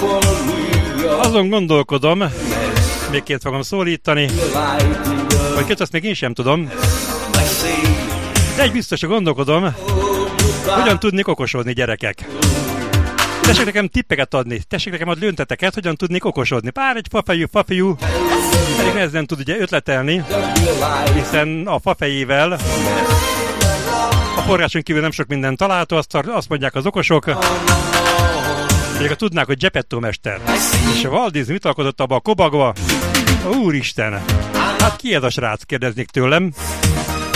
Azon gondolkodom, még két fogom szólítani, vagy két, azt még én sem tudom. De egy biztosra gondolkodom, hogyan tudnék okosodni, gyerekek. Tessék nekem tippeket adni, tessék nekem adni önteteket, hogyan tudnék okosodni. Pár egy fafejú, elég nehezen tud ugye ötletelni, hiszen a fafejével a forráson kívül nem sok minden található, azt mondják az okosok. Még tudnák, hogy Geppetto mester. És a Walt Disney mit alkotott abba a kobagba? Úristen! Hát ki ez a srác, kérdeznék tőlem.